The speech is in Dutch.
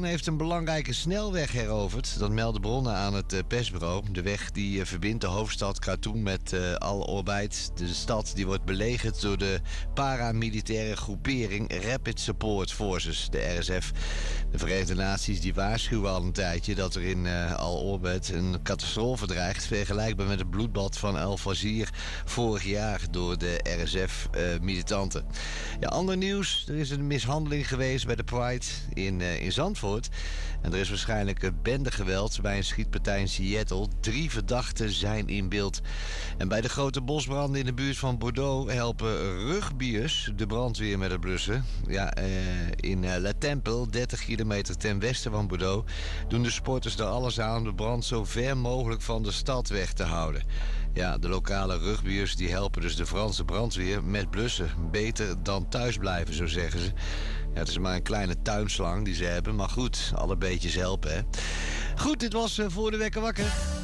heeft een belangrijke snelweg heroverd. Dat melden bronnen aan het persbureau. De weg die verbindt de hoofdstad Khartoum met Al Obeid. De stad die wordt belegerd door de paramilitaire groepering Rapid Support Forces, de RSF. De Verenigde Naties die waarschuwen al een tijdje dat er in Al Obeid een catastrofe dreigt, vergelijkbaar met het bloedbad van El Fazir vorig jaar door de RSF-militanten. Ja, ander nieuws. Er is een mishandeling geweest bij de Pride in Zandvoort. En er is waarschijnlijk bendegeweld bij een schietpartij in Seattle. 3 verdachten zijn in beeld. En bij de grote bosbranden in de buurt van Bordeaux helpen rugbiers de brandweer met het blussen. Ja, in La Temple, 30 kilometer ten westen van Bordeaux, doen de sporters er alles aan om de brand zo ver mogelijk van de stad weg te houden. Ja, de lokale rugbiers die helpen dus de Franse brandweer met blussen. Beter dan thuis blijven, zo zeggen ze. Ja, het is maar een kleine tuinslang die ze hebben, maar goed, alle beetjes helpen, hè. Goed, dit was Voor de Wekker Wakker.